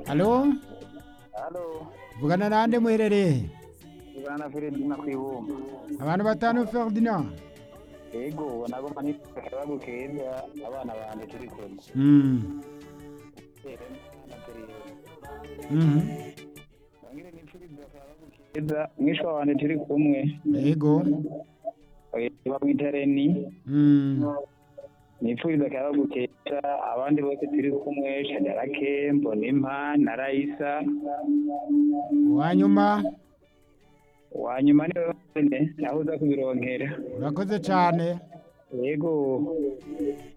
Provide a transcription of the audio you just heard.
Halo? Halo, Vugana nande muherereye? Ivana Ferdinand kwibumba. Abantu batanu Ferdinand. Ego, nagomba nitakabagu keza abana banje turi kumwe. Bangire nipfuriza akabagu keza mwishwa wanje turi kumwe. Ego. Bamwitereni. Nipfuriza akabagu keza abandi bose turi kumwe, Shadarake, Mbonimpa na Raisa. Wanyuma Wanyuma ni wewe nyene naho uza kubironkera. urakoze cyane. Ego.